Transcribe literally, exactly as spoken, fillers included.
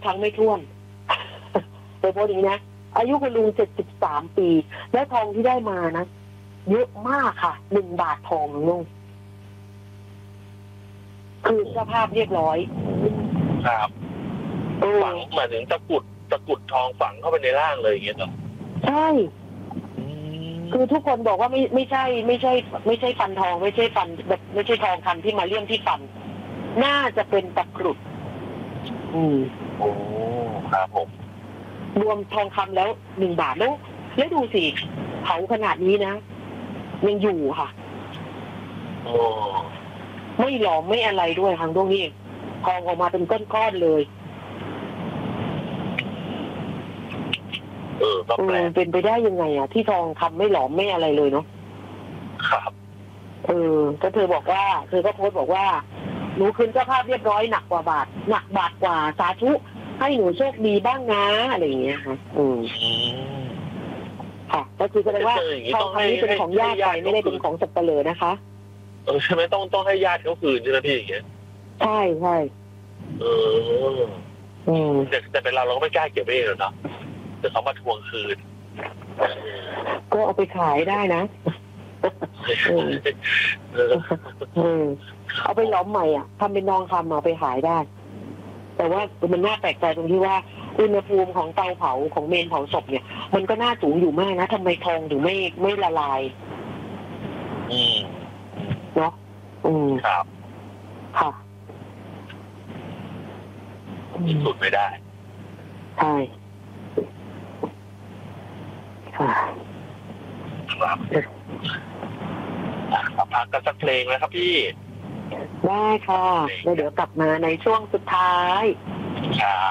ครั้งไม่ถ้วนโดยเฉพาะอย่างนี้นะอายุคุณลุงเจ็ดสิบสามปีและทองที่ได้มานะเยอะมากค่ะหนึ่งบาททองลุงคือสภาพเรียบร้อยครับฝังมาถึงตะกุดตะกุดทองฝังเข้าไปในร่างเลยอย่างเงี้ยเหรอใช่คือทุกคนบอกว่าไม่ไม่ใช่ไม่ใช่ไม่ใช่ฟันทองไม่ใช่ฟันแบบไม่ใช่ทองคำที่มาเลี่ยมที่ฟันน่าจะเป็นตะกรุดอืมโอ้ครับผมรวมทองคำแล้วหนึ่งบาทแล้วแล้วดูสิเผาขนาดนี้นะยังอยู่ค่ะโอ้ไม่หลอมไม่อะไรด้วยทางตรงนี้ทองออกมาเป็นก้อนๆเลยเออก็แปลกเป็นไปได้ยังไงอ่ะที่ทองคำไม่หลอมไม่อะไรเลยเนาะครับเออก็เธอบอกว่าเธอก็โพสต์บอกว่าหนูคืนเจ้าภาพเรียบร้อยหนักกว่าบาทหนักบาทกว่าสาธุให้หนูโชคดีบ้างนะอะไรอย่างเงี้ยค่ะอืมค่ะก็คือแสดงว่าทองคำนี้เป็นของญาติไปไม่ได้เป็นของสับปะเลอนะคะเออใช่ไหมต้องต้องให้ญาติเขาคืนใช่ไหมพี่อย่างเงี้ยใช่ใช่เอออืมแต่แต่เป็นเราเราก็ไม่กล้าเก็บไว้เองหรอกเนาะแต่เขามาทวงคืนก็เอาไปขายได้นะเอาไปล้อมใหม่อ่ะทำเป็นทองคำเอาไปขายได้แต่ว่ามันน่าแปลกใจตรงที่ว่าอุณหภูมิของเตาเผาของเมนเผาศพเนี่ยมันก็น่าสูงอยู่มากนะทำไมทองถึงไม่ไม่ละลายอืมเนาะอืมครับค่ะพิสูจน์ไม่ได้ใช่ค่ะครับพักกันสักเพลงเลยครับพี่ได้ค่ะแล้วเดี๋ยวกลับมาในช่วงสุดท้ายครับ